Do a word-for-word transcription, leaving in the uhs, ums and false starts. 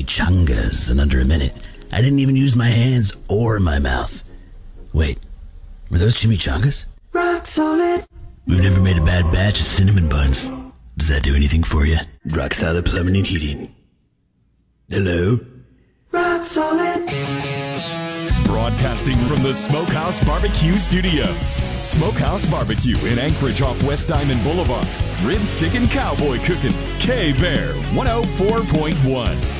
chimichangas in under a minute. I didn't even use my hands or my mouth. Wait, were those chimichangas? Rock solid. We've never made a bad batch of cinnamon buns. Does that do anything for you? Rock Solid Plumbing and Heating. Hello? Rock solid. Broadcasting from the Smokehouse Barbecue Studios. Smokehouse Barbecue in Anchorage off West Diamond Boulevard. Rib stickin' cowboy cooking. K-Bear one oh four point one.